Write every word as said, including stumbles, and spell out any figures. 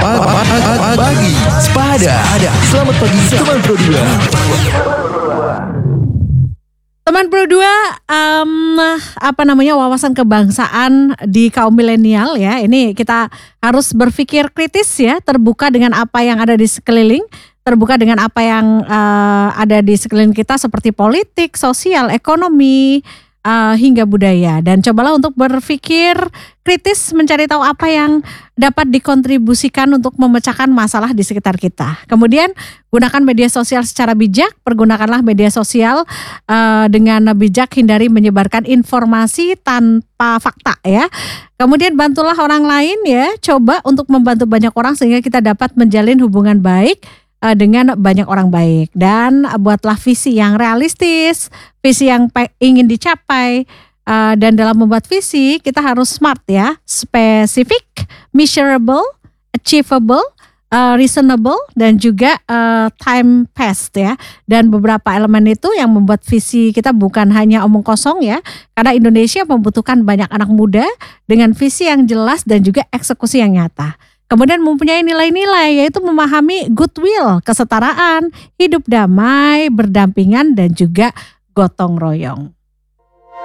Pagi Sepada. Selamat pagi teman Pro dua. Teman Pro dua, um, apa namanya wawasan kebangsaan di kaum milenial ya. Ini kita harus berpikir kritis ya, terbuka dengan apa yang ada di sekeliling, terbuka dengan apa yang uh, ada di sekeliling kita seperti politik, sosial, ekonomi, uh, hingga budaya. Dan cobalah untuk berpikir kritis, mencari tahu apa yang dapat dikontribusikan untuk memecahkan masalah di sekitar kita. Kemudian gunakan media sosial secara bijak, pergunakanlah media sosial uh, dengan bijak, hindari menyebarkan informasi tanpa fakta ya. Kemudian bantulah orang lain ya, coba untuk membantu banyak orang sehingga kita dapat menjalin hubungan baik uh, dengan banyak orang baik. Dan uh, buatlah visi yang realistis, visi yang pe- ingin dicapai. Uh, dan dalam membuat visi kita harus smart ya, specific, measurable, achievable, uh, reasonable, dan juga uh, time past ya. Dan beberapa elemen itu yang membuat visi kita bukan hanya omong kosong ya, karena Indonesia membutuhkan banyak anak muda dengan visi yang jelas dan juga eksekusi yang nyata. Kemudian mempunyai nilai-nilai yaitu memahami goodwill, kesetaraan, hidup damai, berdampingan, dan juga gotong royong.